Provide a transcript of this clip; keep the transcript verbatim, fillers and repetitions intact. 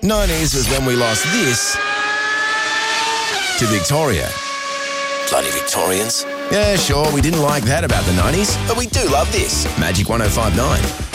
nineties was when we lost this to Victoria. Bloody Victorians. Yeah, sure, we didn't like that about the nineties, but we do love this. Magic one oh five point nine.